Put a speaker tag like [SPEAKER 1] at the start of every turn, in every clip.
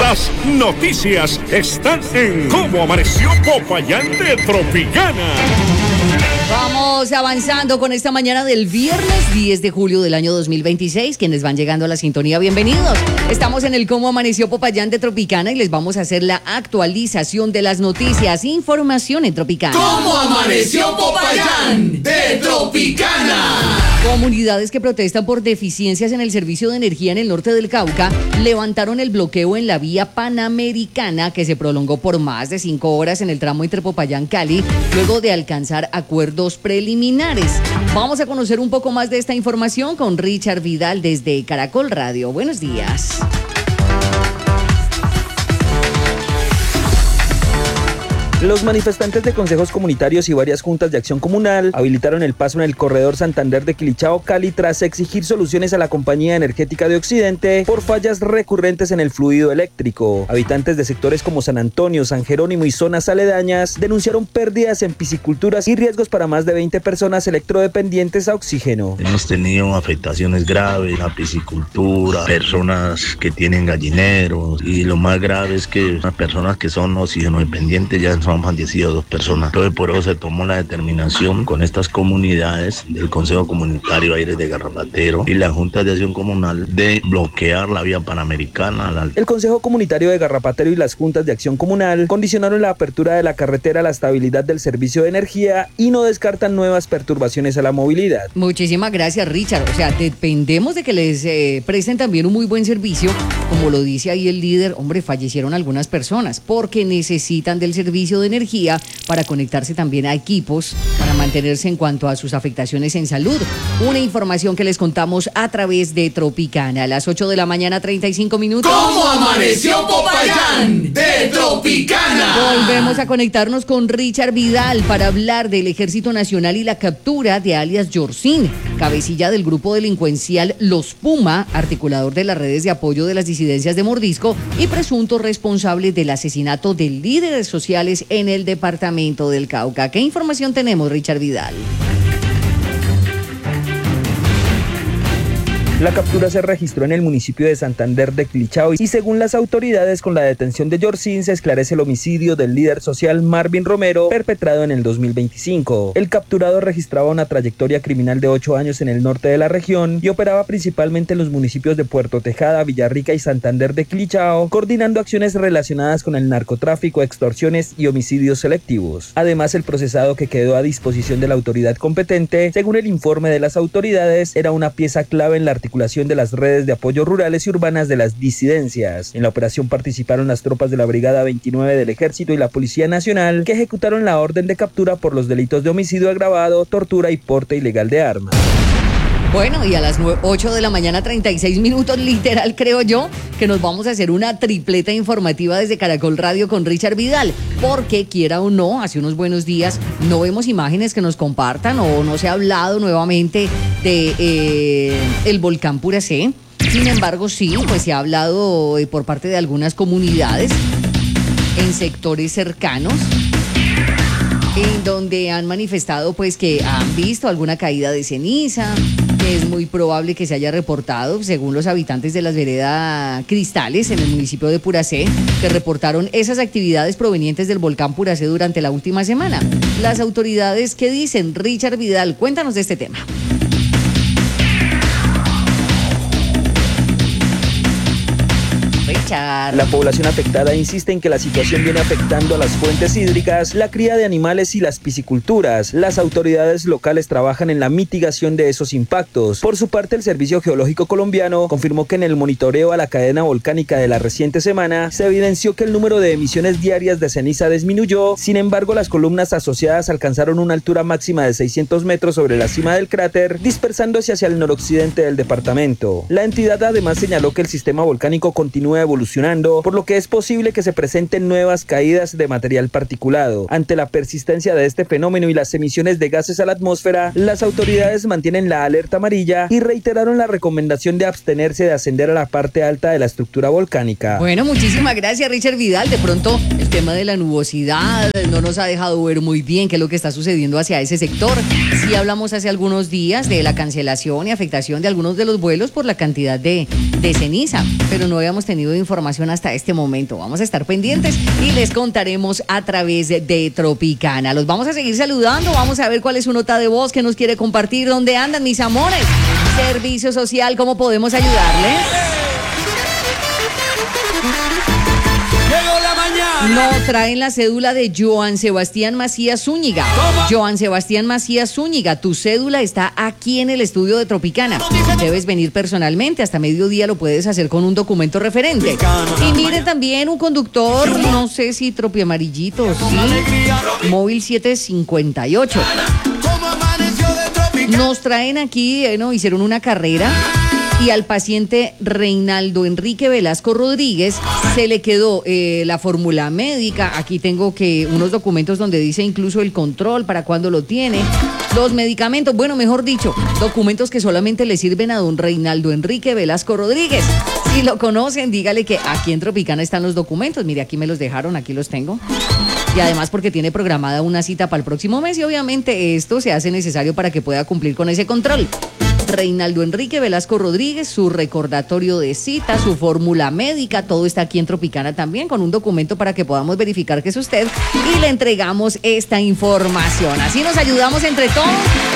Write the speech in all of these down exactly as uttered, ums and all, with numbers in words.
[SPEAKER 1] Las noticias están en Cómo Amaneció Popayán de Tropicana.
[SPEAKER 2] Vamos avanzando con esta mañana del viernes diez de julio del año dos mil veintiséis. Quienes van llegando a la sintonía, bienvenidos. Estamos en el Cómo Amaneció Popayán de Tropicana y les vamos a hacer la actualización de las noticias. Información en Tropicana.
[SPEAKER 3] ¿Cómo amaneció Popayán de Tropicana?
[SPEAKER 2] Comunidades que protestan por deficiencias en el servicio de energía en el norte del Cauca levantaron el bloqueo en la vía Panamericana, que se prolongó por más de cinco horas en el tramo entre Popayán-Cali, luego de alcanzar acuerdos preliminares. Vamos a conocer un poco más de esta información con Richard Vidal desde Caracol Radio. Buenos días.
[SPEAKER 4] Los manifestantes de consejos comunitarios y varias juntas de acción comunal habilitaron el paso en el corredor Santander de Quilichao-Cali tras exigir soluciones a la Compañía Energética de Occidente por fallas recurrentes en el fluido eléctrico. Habitantes de sectores como San Antonio, San Jerónimo y zonas aledañas denunciaron pérdidas en pisciculturas y riesgos para más de veinte personas electrodependientes a oxígeno.
[SPEAKER 5] Hemos tenido afectaciones graves en la piscicultura, personas que tienen gallineros, y lo más grave es que las personas que son oxígeno dependientes ya han fallecido dos personas. Entonces por eso se tomó la determinación con estas comunidades del Consejo Comunitario Aires de Garrapatero y la Junta de Acción Comunal de bloquear la vía Panamericana. La...
[SPEAKER 4] El Consejo Comunitario de Garrapatero y las Juntas de Acción Comunal condicionaron la apertura de la carretera a la estabilidad del servicio de energía y no descartan nuevas perturbaciones a la movilidad.
[SPEAKER 2] Muchísimas gracias, Richard. O sea, dependemos de que les eh, presten también un muy buen servicio. Como lo dice ahí el líder, hombre, fallecieron algunas personas porque necesitan del servicio de energía para conectarse también a equipos para mantenerse en cuanto a sus afectaciones en salud. Una información que les contamos a través de Tropicana. A las ocho de la mañana, treinta y cinco minutos.
[SPEAKER 3] ¿Cómo amaneció Popayán de Tropicana?
[SPEAKER 2] Volvemos a conectarnos con Richard Vidal para hablar del Ejército Nacional y la captura de alias Yorcín, cabecilla del grupo delincuencial Los Puma, articulador de las redes de apoyo de las disidencias de Mordisco y presunto responsable del asesinato de líderes sociales en el departamento del Cauca. ¿Qué información tenemos, Richard Vidal?
[SPEAKER 4] La captura se registró en el municipio de Santander de Quilichao y según las autoridades, con la detención de Yorcín se esclarece el homicidio del líder social Marvin Romero perpetrado en el dos mil veinticinco. El capturado registraba una trayectoria criminal de ocho años en el norte de la región y operaba principalmente en los municipios de Puerto Tejada, Villarrica y Santander de Quilichao, coordinando acciones relacionadas con el narcotráfico, extorsiones y homicidios selectivos. Además, el procesado, que quedó a disposición de la autoridad competente, según el informe de las autoridades, era una pieza clave en la articulación de las redes de apoyo rurales y urbanas de las disidencias. En la operación participaron las tropas de la Brigada veintinueve del Ejército y la Policía Nacional, que ejecutaron la orden de captura por los delitos de homicidio agravado, tortura y porte ilegal de armas.
[SPEAKER 2] Bueno, y a las ocho de la mañana, treinta y seis minutos, literal creo yo, que nos vamos a hacer una tripleta informativa desde Caracol Radio con Richard Vidal, porque quiera o no, hace unos buenos días no vemos imágenes que nos compartan o no se ha hablado nuevamente de eh, el volcán Puracé. Sin embargo, sí, pues se ha hablado eh, por parte de algunas comunidades en sectores cercanos, en donde han manifestado pues que han visto alguna caída de ceniza, que es muy probable que se haya reportado, según los habitantes de las veredas Cristales en el municipio de Puracé, que reportaron esas actividades provenientes del volcán Puracé durante la última semana. Las autoridades, ¿qué dicen? Richard Vidal, cuéntanos de este tema.
[SPEAKER 4] La población afectada insiste en que la situación viene afectando a las fuentes hídricas, la cría de animales y las pisciculturas. Las autoridades locales trabajan en la mitigación de esos impactos. Por su parte, el Servicio Geológico Colombiano confirmó que en el monitoreo a la cadena volcánica de la reciente semana se evidenció que el número de emisiones diarias de ceniza disminuyó. Sin embargo, las columnas asociadas alcanzaron una altura máxima de seiscientos metros sobre la cima del cráter, dispersándose hacia el noroccidente del departamento. La entidad además señaló que el sistema volcánico continúa evolucionando, por lo que es posible que se presenten nuevas caídas de material particulado. Ante la persistencia de este fenómeno y las emisiones de gases a la atmósfera, las autoridades mantienen la alerta amarilla y reiteraron la recomendación de abstenerse de ascender a la parte alta de la estructura volcánica.
[SPEAKER 2] Bueno, muchísimas gracias, Richard Vidal. De pronto, el tema de la nubosidad no nos ha dejado ver muy bien qué es lo que está sucediendo hacia ese sector. Sí hablamos hace algunos días de la cancelación y afectación de algunos de los vuelos por la cantidad de, de ceniza, pero no habíamos tenido información hasta este momento. Vamos a estar pendientes y les contaremos a través de, de Tropicana. Los vamos a seguir saludando, vamos a ver cuál es su nota de voz que nos quiere compartir. ¿Dónde andan, mis amores? Servicio social, ¿cómo podemos ayudarles?
[SPEAKER 3] Llegó la mañana.
[SPEAKER 2] No traen la cédula de Joan Sebastián Macías Zúñiga. Joan Sebastián Macías Zúñiga, tu cédula está aquí en el estudio de Tropicana. Debes venir personalmente, hasta mediodía lo puedes hacer con un documento referente. Y mire también un conductor, no sé si Tropi Amarillito, sí, móvil siete cincuenta y ocho. Nos traen aquí, eh, ¿no? Hicieron una carrera y al paciente Reinaldo Enrique Velasco Rodríguez se le quedó eh, la fórmula médica. Aquí tengo que unos documentos donde dice incluso el control, para cuándo lo tiene, los medicamentos, bueno, mejor dicho, documentos que solamente le sirven a don Reinaldo Enrique Velasco Rodríguez. Si lo conocen, dígale que aquí en Tropicana están los documentos. Mire, aquí me los dejaron, aquí los tengo. Y además porque tiene programada una cita para el próximo mes y obviamente esto se hace necesario para que pueda cumplir con ese control. Reinaldo Enrique Velasco Rodríguez, su recordatorio de cita, su fórmula médica, todo está aquí en Tropicana también, con un documento para que podamos verificar que es usted y le entregamos esta información. Así nos ayudamos entre todos.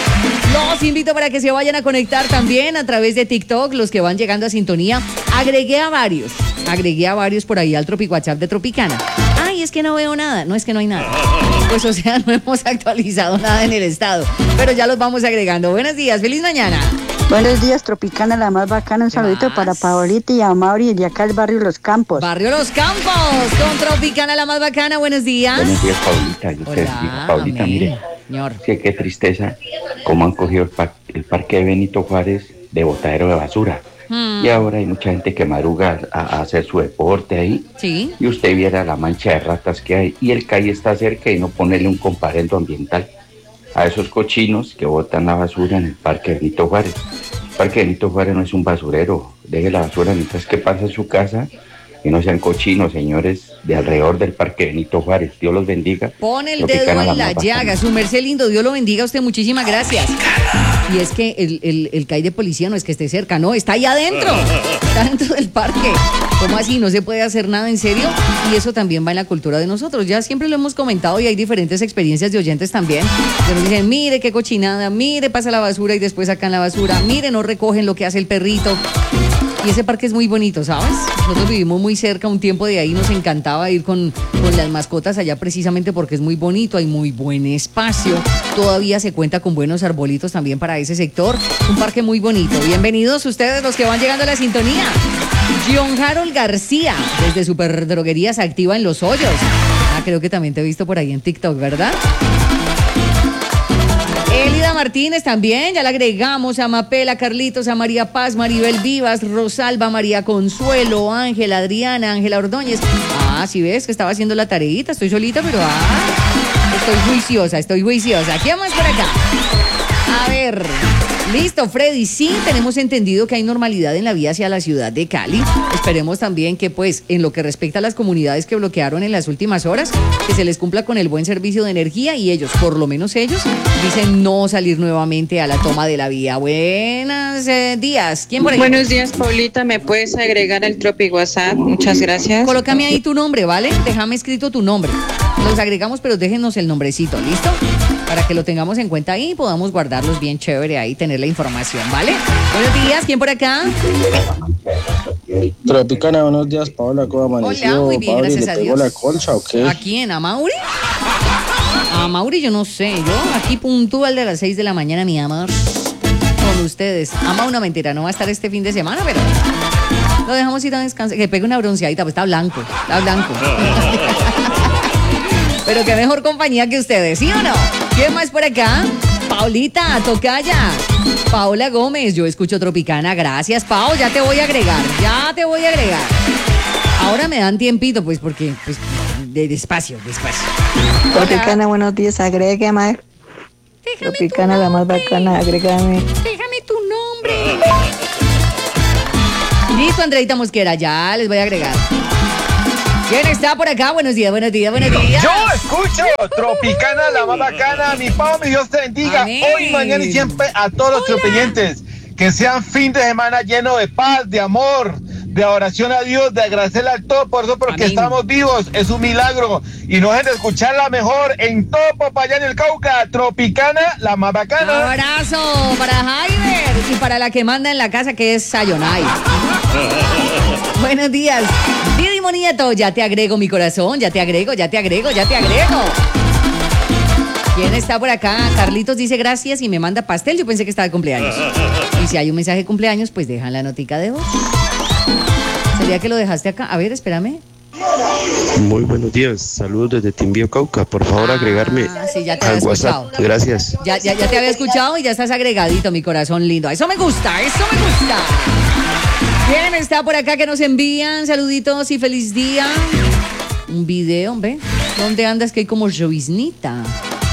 [SPEAKER 2] Los invito para que se vayan a conectar también a través de TikTok, los que van llegando a sintonía. Agregué a varios, agregué a varios por ahí al Tropi WhatsApp de Tropicana. Ay, es que no veo nada. No es que no hay nada. Pues o sea, no hemos actualizado nada en el estado, pero ya los vamos agregando. Buenos días, feliz mañana.
[SPEAKER 6] Buenos días, Tropicana, la más bacana. Un saludito
[SPEAKER 2] más?
[SPEAKER 6] para Paolita y a Mauri de acá el barrio Los Campos.
[SPEAKER 2] Barrio Los Campos, con Tropicana, la más bacana. Buenos días.
[SPEAKER 7] Buenos días, Paulita. Yo te digo, Paulita,
[SPEAKER 2] amén.
[SPEAKER 7] mire,
[SPEAKER 2] Señor.
[SPEAKER 7] sí, qué tristeza cómo han cogido el, par el parque de Benito Juárez de botadero de basura. Hmm. Y ahora hay mucha gente que madruga a, a hacer su deporte ahí.
[SPEAKER 2] Sí.
[SPEAKER 7] Y usted viera la mancha de ratas que hay. Y el calle está cerca y no ponerle un comparendo ambiental a esos cochinos que botan la basura en el parque Benito Juárez. El parque Benito Juárez no es un basurero. Deje la basura mientras que pasa en su casa. Y no sean cochinos, señores, de alrededor del parque Benito Juárez. Dios los bendiga.
[SPEAKER 2] Pone el dedo en la llaga. Su merced lindo, Dios lo bendiga a usted. Muchísimas gracias. Y es que el, el, el C A I de policía no es que esté cerca, no, está allá adentro. Está dentro del parque. ¿Cómo así? No se puede hacer nada en serio. Y eso también va en la cultura de nosotros. Ya siempre lo hemos comentado y hay diferentes experiencias de oyentes también. Que nos dicen, mire qué cochinada, mire, pasa la basura y después sacan la basura. Mire, no recogen lo que hace el perrito. Y ese parque es muy bonito, ¿sabes? Nosotros vivimos muy cerca un tiempo de ahí, nos encantaba ir con, con las mascotas allá precisamente porque es muy bonito, hay muy buen espacio, todavía se cuenta con buenos arbolitos también para ese sector, un parque muy bonito. Bienvenidos ustedes los que van llegando a la sintonía. John Harold García, desde Super Droguerías Activa en Los Hoyos. Ah, creo que también te he visto por ahí en TikTok, ¿verdad? Elida Martínez también, ya la agregamos, a Mapela, Carlitos, a María Paz, Maribel Vivas, Rosalba, María Consuelo, Ángela, Adriana, Ángela Ordóñez. Ah, si ves que estaba haciendo la tareita, estoy solita, pero ah, estoy juiciosa, estoy juiciosa. ¿Quién más por acá? A ver, listo, Freddy, sí, tenemos entendido que hay normalidad en la vía hacia la ciudad de Cali. Esperemos también que, pues, en lo que respecta a las comunidades que bloquearon en las últimas horas, que se les cumpla con el buen servicio de energía y ellos, por lo menos ellos, dicen no salir nuevamente a la toma de la vía. Buenos eh, días. ¿Quién por ahí?
[SPEAKER 8] Buenos días, Paulita. ¿Me puedes agregar al Tropi WhatsApp? Muchas gracias.
[SPEAKER 2] Colócame ahí tu nombre, ¿vale? Déjame escrito tu nombre. Los agregamos, pero déjenos el nombrecito, ¿listo? Para que lo tengamos en cuenta ahí y podamos guardarlos bien chévere ahí, tener la información, ¿vale? Buenos días, ¿quién por acá?
[SPEAKER 9] Tropicana, buenos días, Paola, ¿cómo amaneció?
[SPEAKER 2] Hola, muy bien,
[SPEAKER 9] Pauli,
[SPEAKER 2] gracias a
[SPEAKER 9] ¿le
[SPEAKER 2] Dios.
[SPEAKER 9] pegó la concha o qué?
[SPEAKER 2] ¿A quién? ¿A Mauri? A Mauri yo no sé, yo aquí puntual de las seis de la mañana, mi amor, con ustedes. Ama una mentira, no va a estar este fin de semana, pero lo dejamos ir a descansar, que pegue una bronceadita, pues está blanco, está blanco. Pero qué mejor compañía que ustedes, ¿sí o no? ¿Quién más por acá? Paulita, tocaya. Paola Gómez, yo escucho Tropicana. Gracias, Pau, ya te voy a agregar, ya te voy a agregar. Ahora me dan tiempito, pues, porque, pues, de despacio, despacio.
[SPEAKER 6] Tropicana, buenos días, agrégame. Tropicana, la más bacana, agrégame.
[SPEAKER 2] Déjame tu nombre. Listo, Andreita Mosquera, ya les voy a agregar. ¿Quién está por acá? Buenos días, buenos días, buenos días.
[SPEAKER 10] Yo escucho Tropicana, la más bacana. Mi Pau, mi Dios te bendiga.
[SPEAKER 2] Amén.
[SPEAKER 10] Hoy, mañana y siempre a todos los tropeyentes. Que sean fin de semana lleno de paz, de amor, de oración a Dios, de agradecerle al todo por eso, porque
[SPEAKER 2] Amén.
[SPEAKER 10] estamos vivos. Es un milagro. Y no dejen de escuchar la mejor en todo Popayán, el Cauca. Tropicana, la más
[SPEAKER 2] Un
[SPEAKER 10] bacana.
[SPEAKER 2] abrazo para Jaiber y para la que manda en la casa, que es Sayonai. Buenos días. Didi Monieto, ya te agrego mi corazón, ya te agrego, ya te agrego, ya te agrego. ¿Quién está por acá? Carlitos dice gracias y me manda pastel. Yo pensé que estaba de cumpleaños. Y si hay un mensaje de cumpleaños, pues dejan la notica de voz. ¿Sería que lo dejaste acá? A ver, espérame.
[SPEAKER 11] Muy buenos días, saludos desde Timbío, Cauca. Por favor,
[SPEAKER 2] Ah,
[SPEAKER 11] agregarme
[SPEAKER 2] sí, ya te
[SPEAKER 11] al
[SPEAKER 2] había
[SPEAKER 11] WhatsApp.
[SPEAKER 2] escuchado.
[SPEAKER 11] Gracias.
[SPEAKER 2] Ya, ya, ya te había escuchado y ya estás agregadito, mi corazón lindo. Eso me gusta, eso me gusta. ¿Quién está por acá que nos envían saluditos y feliz día? Un video, ¿ve? ¿Dónde andas? Que hay como lloviznita.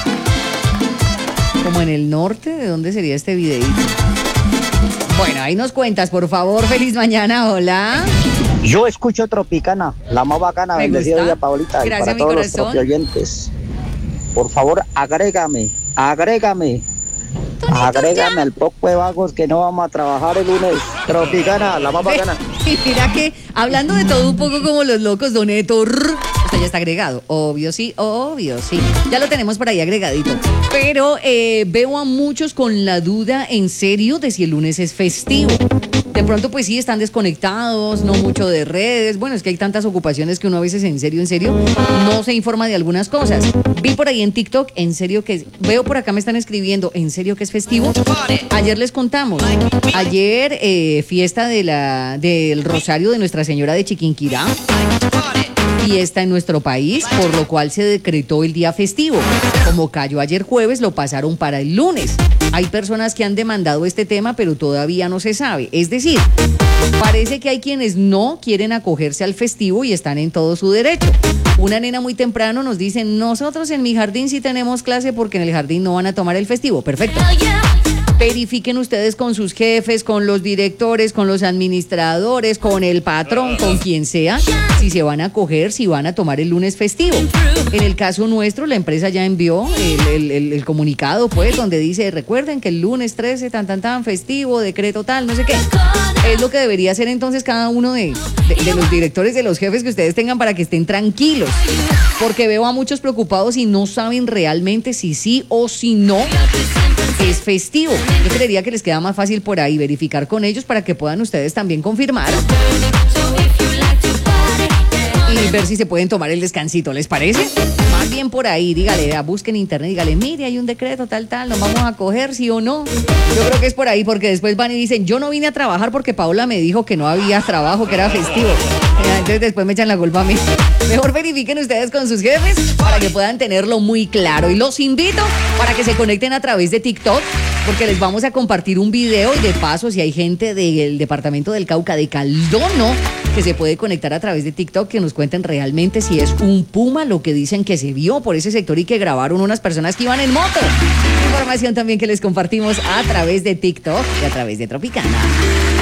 [SPEAKER 2] Como en el norte, ¿de dónde sería este videito? Bueno, ahí nos cuentas, por favor. Feliz mañana, hola.
[SPEAKER 12] Yo escucho Tropicana, la más bacana,
[SPEAKER 2] Me
[SPEAKER 12] bendecido
[SPEAKER 2] gusta.
[SPEAKER 12] día, Paulita, y
[SPEAKER 2] Gracias,
[SPEAKER 12] para
[SPEAKER 2] mi
[SPEAKER 12] todos
[SPEAKER 2] corazón.
[SPEAKER 12] los propioyentes. Por favor, agrégame, agrégame, agrégame al poco de vagos que no vamos a trabajar el lunes. Tropicana, la más bacana.
[SPEAKER 2] Y mira que, hablando de todo un poco como los locos, Don Héctor, usted ya está agregado. Obvio sí, obvio sí. Ya lo tenemos por ahí agregadito. Pero eh, veo a muchos con la duda en serio de si el lunes es festivo. De pronto, pues sí, están desconectados, no mucho de redes. Bueno, es que hay tantas ocupaciones que uno a veces en serio, en serio, no se informa de algunas cosas. Vi por ahí en TikTok, en serio que... Veo por acá me están escribiendo, ¿en serio que es festivo? Ayer les contamos. Ayer, eh, fiesta de la, del Rosario de Nuestra Señora de Chiquinquirá. Fiesta en nuestro país, por lo cual se decretó el día festivo. Como cayó ayer jueves, lo pasaron para el lunes. Hay personas que han demandado este tema, pero todavía no se sabe. Es decir, parece que hay quienes no quieren acogerse al festivo y están en todo su derecho. Una nena muy temprano nos dice, nosotros en mi jardín sí tenemos clase porque en el jardín no van a tomar el festivo. Perfecto. Verifiquen ustedes con sus jefes, con los directores, con los administradores, con el patrón, con quien sea, si se van a acoger, si van a tomar el lunes festivo. En el caso nuestro, la empresa ya envió el, el, el, el comunicado, pues, donde dice, recuerden que el lunes trece, tan, tan, tan, festivo, decreto tal, no sé qué. Es lo que debería hacer entonces cada uno de, de, de los directores, de los jefes que ustedes tengan para que estén tranquilos. Porque veo a muchos preocupados y no saben realmente si sí o si no es festivo. Yo creería que les queda más fácil por ahí verificar con ellos para que puedan ustedes también confirmar y ver si se pueden tomar el descansito, ¿les parece? Más bien por ahí, dígale, busquen en internet, dígale, mire, hay un decreto tal, tal, nos vamos a coger, sí o no. Yo creo que es por ahí, porque después van y dicen, yo no vine a trabajar porque Paola me dijo que no había trabajo, que era festivo. Entonces después me echan la culpa a mí. Mejor verifiquen ustedes con sus jefes para que puedan tenerlo muy claro. Y los invito para que se conecten a través de TikTok, porque les vamos a compartir un video y de paso, si hay gente del departamento del Cauca, de Caldono, que se puede conectar a través de TikTok, que nos cuenten realmente si es un puma lo que dicen que se vio por ese sector y que grabaron unas personas que iban en moto. Información también que les compartimos a través de TikTok y a través de Tropicana.